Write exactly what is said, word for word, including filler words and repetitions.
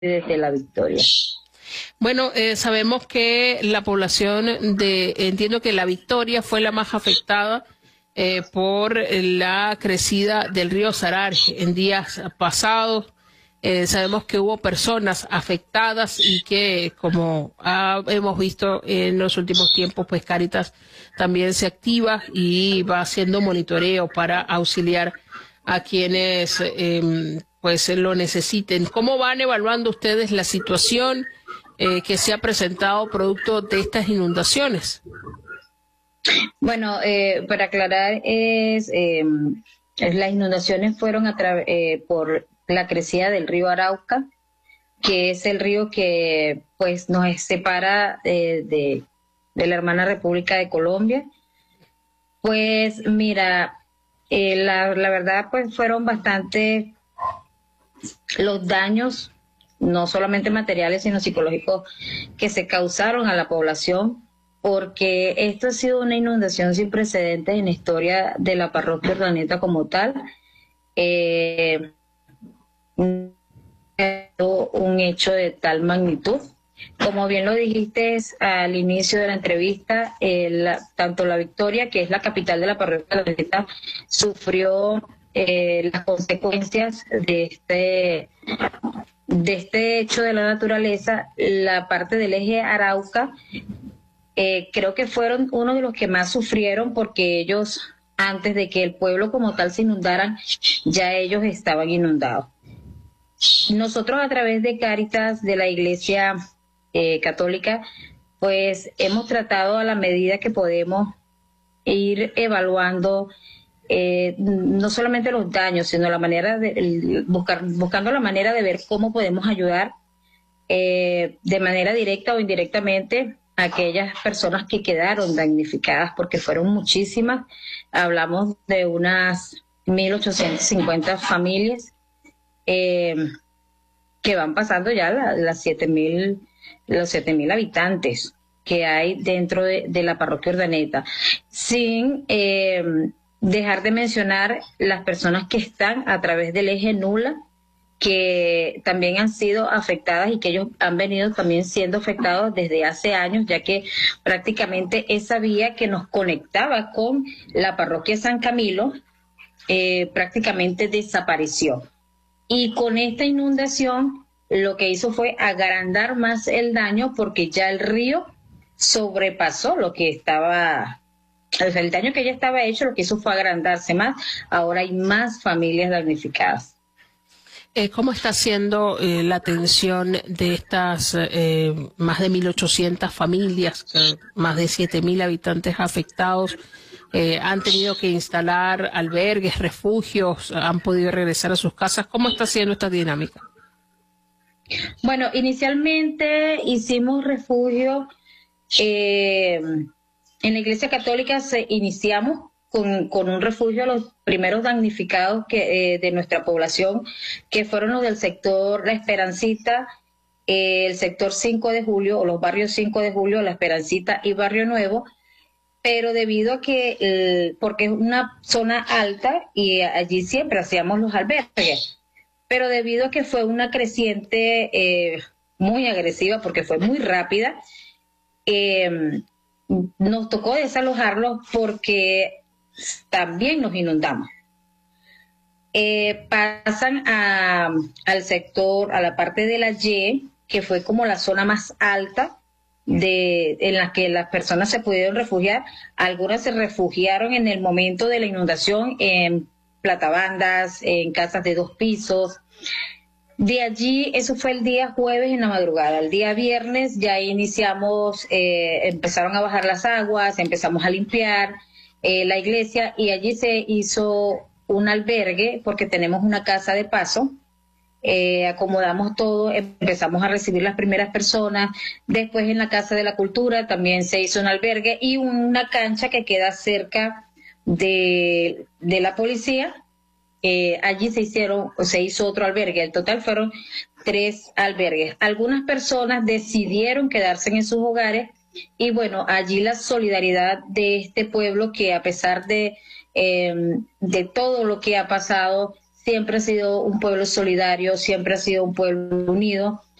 desde La Victoria. Bueno, eh, sabemos que la población de, entiendo que La Victoria fue la más afectada eh, por la crecida del río Sarar en días pasados. Eh, sabemos que hubo personas afectadas y que, como ha, hemos visto en los últimos tiempos, pues Cáritas también se activa y va haciendo monitoreo para auxiliar a quienes eh, pues lo necesiten. ¿Cómo van evaluando ustedes la situación eh, que se ha presentado producto de estas inundaciones? Bueno, eh, para aclarar, es eh, las inundaciones fueron a eh, por la crecida del río Arauca, que es el río que pues nos separa eh, de, de la hermana República de Colombia. Pues mira, eh, la, la verdad pues fueron bastante los daños, no solamente materiales, sino psicológicos, que se causaron a la población, porque esto ha sido una inundación sin precedentes en la historia de la parroquia Urdaneta como tal. Eh, un hecho de tal magnitud. Como bien lo dijiste al inicio de la entrevista, eh, la, tanto La Victoria, que es la capital de la parroquia Urdaneta, sufrió eh, las consecuencias de este de este hecho de la naturaleza. La parte del eje Arauca, eh, creo que fueron uno de los que más sufrieron, porque ellos, antes de que el pueblo como tal se inundaran, ya ellos estaban inundados. Nosotros, a través de Cáritas, de la Iglesia eh, Católica, pues hemos tratado a la medida que podemos ir evaluando eh, no solamente los daños, sino la manera de el, buscar, buscando la manera de ver cómo podemos ayudar eh, de manera directa o indirectamente a aquellas personas que quedaron damnificadas, porque fueron muchísimas. Hablamos de unas mil ochocientas cincuenta familias eh, que van pasando ya la, las siete mil, los siete mil habitantes que hay dentro de, de la parroquia Urdaneta, sin eh, dejar de mencionar las personas que están a través del eje Nula, que también han sido afectadas y que ellos han venido también siendo afectados desde hace años, ya que prácticamente esa vía que nos conectaba con la parroquia San Camilo eh, prácticamente desapareció. Y con esta inundación lo que hizo fue agrandar más el daño, porque ya el río sobrepasó lo que estaba, o sea, el daño que ya estaba hecho, lo que hizo fue agrandarse más. Ahora hay más familias damnificadas. Eh, ¿Cómo está siendo eh, la atención de estas eh, más de mil ochocientas familias, eh, más de siete mil habitantes afectados? Eh, ¿Han tenido que instalar albergues, refugios? ¿Han podido regresar a sus casas? ¿Cómo está siendo esta dinámica? Bueno, inicialmente hicimos refugio eh, en la Iglesia Católica. Se iniciamos Con, con un refugio a los primeros damnificados que, eh, de nuestra población, que fueron los del sector La Esperancita, eh, el sector cinco de julio, o los barrios cinco de julio, La Esperancita y Barrio Nuevo, pero debido a que, eh, porque es una zona alta y allí siempre hacíamos los albergues, pero debido a que fue una creciente eh, muy agresiva, porque fue muy rápida, eh, nos tocó desalojarlos porque también nos inundamos. Eh, pasan a, al sector, a la parte de la Y, que fue como la zona más alta de, en la que las personas se pudieron refugiar. Algunas se refugiaron en el momento de la inundación en platabandas, en casas de dos pisos. De allí, eso fue el día jueves en la madrugada. El día viernes ya iniciamos, eh, empezaron a bajar las aguas, empezamos a limpiar Eh, la iglesia, y allí se hizo un albergue, porque tenemos una casa de paso. Eh, acomodamos todo, empezamos a recibir las primeras personas. Después en la Casa de la Cultura también se hizo un albergue y una cancha que queda cerca de, de la policía. Eh, allí se hicieron, o se hizo otro albergue. El total fueron tres albergues. Algunas personas decidieron quedarse en sus hogares. Y bueno, allí la solidaridad de este pueblo, que a pesar de, eh, de todo lo que ha pasado, siempre ha sido un pueblo solidario, siempre ha sido un pueblo unido.